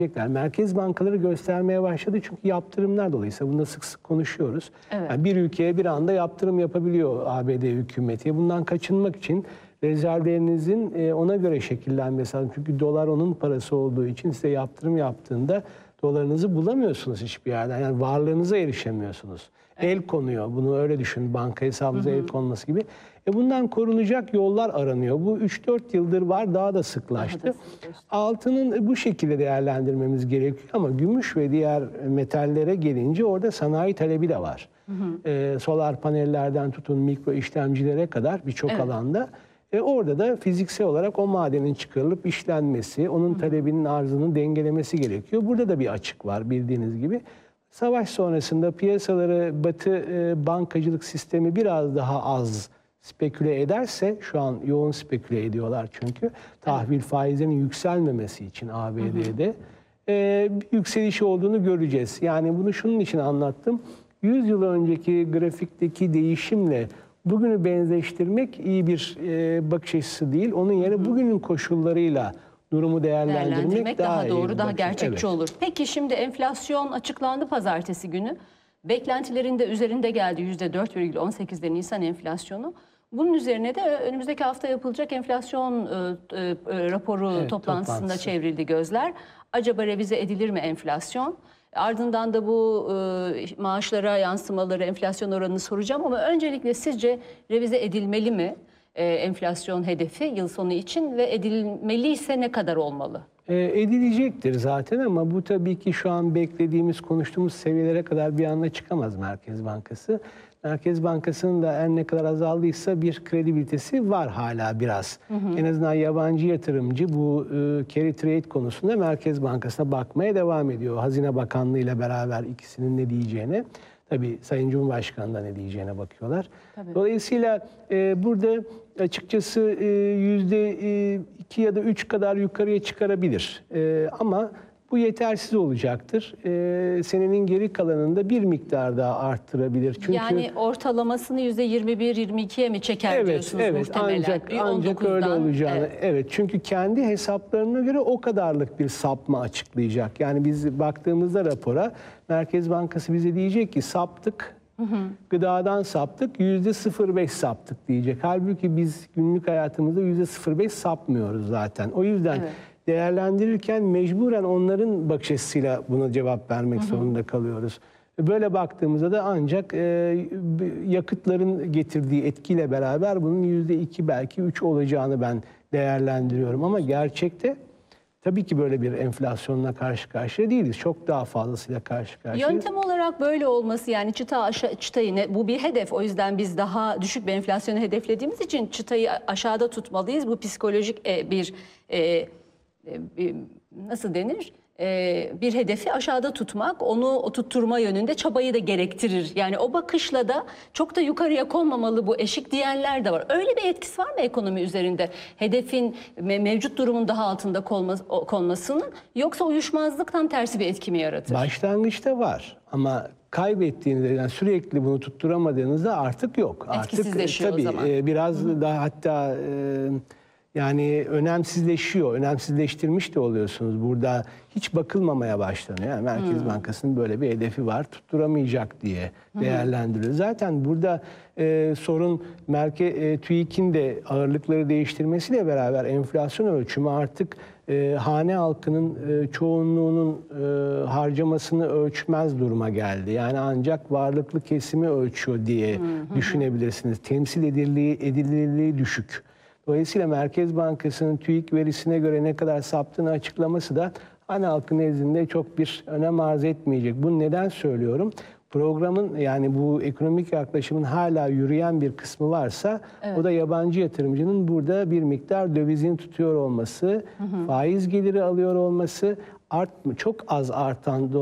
Merkez bankaları göstermeye başladı çünkü yaptırımlar dolayısıyla bunda sık sık konuşuyoruz. Evet. Yani bir ülkeye bir anda yaptırım yapabiliyor ABD hükümeti. Bundan kaçınmak için rezervlerinizin ona göre şekillenmesi lazım. Çünkü dolar onun parası olduğu için size yaptırım yaptığında dolarınızı bulamıyorsunuz hiçbir yerden. Yani varlığınıza erişemiyorsunuz. Evet. El konuyor. Bunu öyle düşünün. Banka hesabınıza el konması gibi. Bundan korunacak yollar aranıyor. Bu 3-4 yıldır var. Daha da sıklaştı. Altının bu şekilde değerlendirmemiz gerekiyor. Ama gümüş ve diğer metallere gelince orada sanayi talebi de var. Solar panellerden tutun mikro işlemcilere kadar birçok alanda. Orada da fiziksel olarak o madenin çıkarılıp işlenmesi, onun talebinin arzını dengelemesi gerekiyor. Burada da bir açık var bildiğiniz gibi. Savaş sonrasında piyasaları Batı bankacılık sistemi biraz daha az speküle ederse, şu an yoğun speküle ediyorlar çünkü tahvil faizlerinin yükselmemesi için ABD'de yükseliş olduğunu göreceğiz. Yani bunu şunun için anlattım. 100 yıl önceki grafikteki değişimle bugünü benzeştirmek iyi bir bakış açısı değil. Onun yerine bugünün koşullarıyla durumu değerlendirmek daha doğru, iyi daha gerçekçi olur. Peki şimdi enflasyon açıklandı pazartesi günü. Beklentilerin de üzerinde geldi, %4,18'de Nisan enflasyonu. Bunun üzerine de önümüzdeki hafta yapılacak enflasyon raporu toplantısında çevrildi gözler. Acaba revize edilir mi enflasyon? Ardından da bu maaşlara yansımaları, enflasyon oranını soracağım ama öncelikle sizce revize edilmeli mi enflasyon hedefi yıl sonu için ve edilmeliyse ne kadar olmalı? Edilecektir zaten ama bu tabii ki şu an beklediğimiz, konuştuğumuz seviyelere kadar bir anda çıkamaz Merkez Bankası. Merkez Bankası'nın da her ne kadar azaldıysa bir kredibilitesi var hala biraz. En azından yabancı yatırımcı bu carry trade konusunda Merkez Bankası'na bakmaya devam ediyor. Hazine Bakanlığı ile beraber ikisinin ne diyeceğine, tabii Sayın Cumhurbaşkanı'nda ne diyeceğine bakıyorlar. Tabii. Dolayısıyla burada açıkçası %2 ya da 3 kadar yukarıya çıkarabilir. Ama bu yetersiz olacaktır. Senenin geri kalanında bir miktar daha arttırabilir. Çünkü yani ortalamasını %21-22'ye mi çeker diyorsunuz muhtemelen? Ancak öyle olacağını. Evet, çünkü kendi hesaplarına göre o kadarlık bir sapma açıklayacak. Yani biz baktığımızda rapora Merkez Bankası bize diyecek ki saptık. Gıdadan saptık, %0,5 saptık diyecek. Halbuki biz günlük hayatımızda %0,5 sapmıyoruz zaten. O yüzden değerlendirirken mecburen onların bakış açısıyla buna cevap vermek zorunda kalıyoruz. Böyle baktığımızda da ancak yakıtların getirdiği etkiyle beraber bunun %2 belki 3 olacağını ben değerlendiriyorum. Ama gerçekte tabii ki böyle bir enflasyonla karşı karşıya değiliz. Çok daha fazlasıyla karşı karşıyayız. Yöntem olarak böyle olması, yani çıtayı bu bir hedef. O yüzden biz daha düşük bir enflasyonu hedeflediğimiz için çıtayı aşağıda tutmalıyız. Bu psikolojik nasıl denir? Bir hedefi aşağıda tutmak, onu oturtturma yönünde çabayı da gerektirir. Yani o bakışla da çok da yukarıya konmamalı bu eşik diyenler de var. Öyle bir etkisi var mı ekonomi üzerinde? Hedefin mevcut durumun daha altında konmasının, yoksa uyuşmazlık tam tersi bir etki mi yaratır? Başlangıçta var ama kaybettiğinizde, yani sürekli bunu tutturamadığınızda artık yok. Etkisizleşiyor tabii, o zaman. Biraz daha hatta yani önemsizleşiyor. Önemsizleştirmiş de oluyorsunuz. Burada hiç bakılmamaya başlanıyor. Yani Merkez Bankası'nın böyle bir hedefi var. Tutturamayacak diye değerlendiriyor. Zaten burada sorun TÜİK'in de ağırlıkları değiştirmesiyle beraber enflasyon ölçümü artık hane halkının çoğunluğunun harcamasını ölçmez duruma geldi. Yani ancak varlıklı kesimi ölçüyor diye düşünebilirsiniz. Temsil edilirliği düşük. Dolayısıyla Merkez Bankası'nın TÜİK verisine göre ne kadar saptığını açıklaması da hane halkı nezdinde çok bir önem arz etmeyecek. Bunu neden söylüyorum? Programın, yani bu ekonomik yaklaşımın hala yürüyen bir kısmı varsa o da yabancı yatırımcının burada bir miktar dövizini tutuyor olması, faiz geliri alıyor olması, çok az artan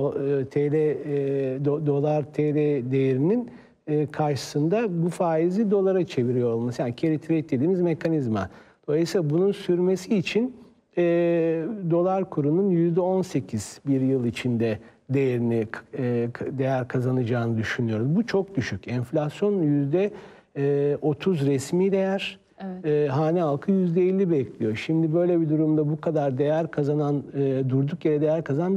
dolar TL değerinin karşısında bu faizi dolara çeviriyor olması. Yani carry trade dediğimiz mekanizma. Dolayısıyla bunun sürmesi için dolar kurunun %18 bir yıl içinde değer kazanacağını düşünüyoruz. Bu çok düşük. Enflasyon %30 resmi değer. Evet. Hane halkı %50 bekliyor. Şimdi böyle bir durumda bu kadar değer kazanan, durduk yere değer kazanan